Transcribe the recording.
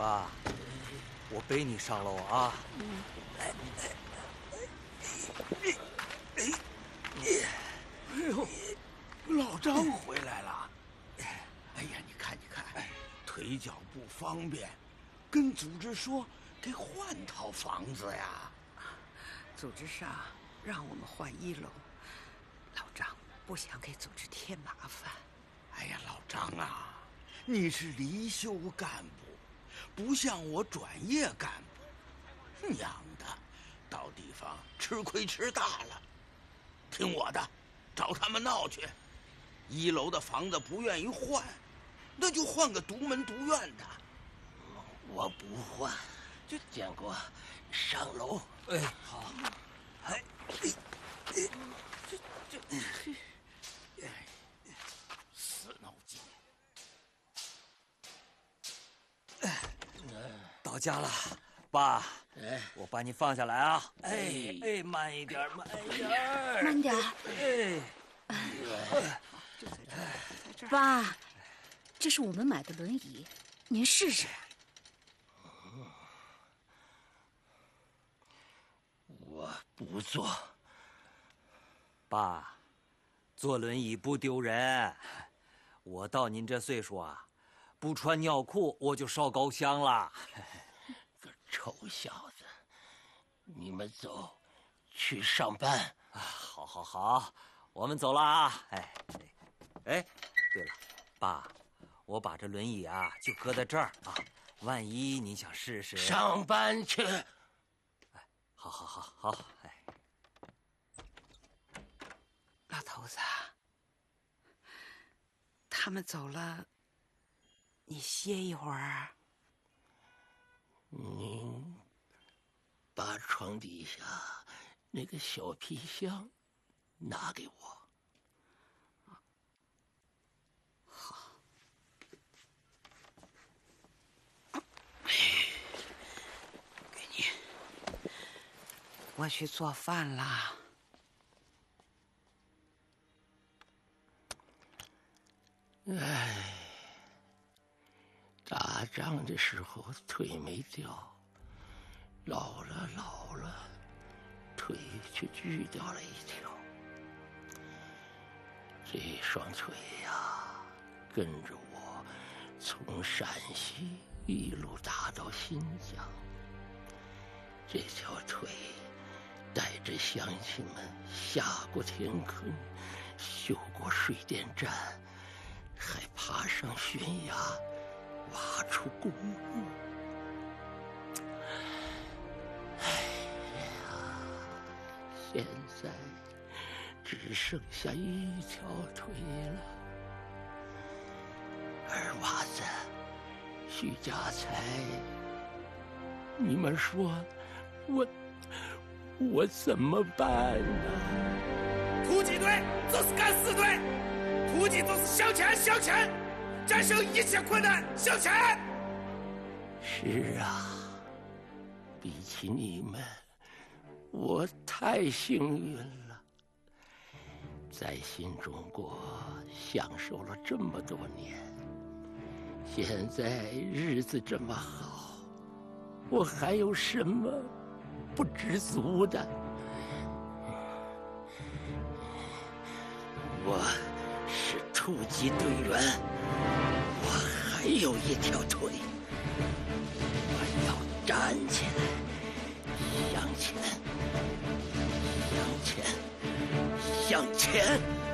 爸，我背你上楼啊。 哎呦，老张回来了。哎呀，你看，腿脚不方便，跟组织说给换套房子呀。 组织上让我们换1楼，老张不想给组织添麻烦。 哎呀，老张啊，你是离休干部，不像我转业干部，娘的，到地方吃亏吃大了。听我的，找他们闹去。1楼的房子不愿意换，那就换个独门独院的。 我不换，就建国上楼。 哎，好。哎， 死脑筋。 到家了，爸。 哎， 我把你放下来啊！哎，慢一点，慢一点， 慢点。爸，这是我们买的轮椅，您试试。 我不坐。 爸，坐轮椅不丢人。我到您这岁数啊，不穿尿裤我就烧高香了。 个臭小子，你们走，去上班。 好，我们走了啊！哎，对了，爸，我把这轮椅啊就搁在这儿啊，万一你想试试。 上班去。 好，哎。 老头子，他们走了，你歇一会儿。 您把床底下那个小皮箱拿给我。 好。给你。我去做饭啦。 哎，打仗的时候腿没掉，老了，腿却锯掉了一条。这双腿呀，跟着我从陕西一路打到新疆。这条腿带着乡亲们下过天坑，修过水电站，还爬上悬崖，挖出公路。哎呀，现在只剩下一条腿了。二娃子，徐家财，你们说我怎么办呢？ 突击队就是敢死队，突击就是向前，战胜一切困难，向前。 是啊，比起你们，我太幸运了，在新中国享受了这么多年，现在日子这么好，我还有什么不知足的？我是突击队员，我还有一条腿，我要站起来，向前，向前。